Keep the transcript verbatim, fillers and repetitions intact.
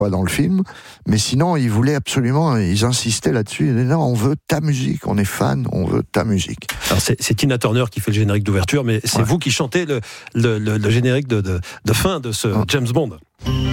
dans le film, mais sinon ils voulaient absolument, ils insistaient là-dessus, ils disaient non, on veut ta musique, on est fan, on veut ta musique. Alors c'est, c'est Tina Turner qui fait le générique d'ouverture, mais c'est ouais. vous qui chantez le, le, le, le générique de, de, de fin de ce ouais. James Bond.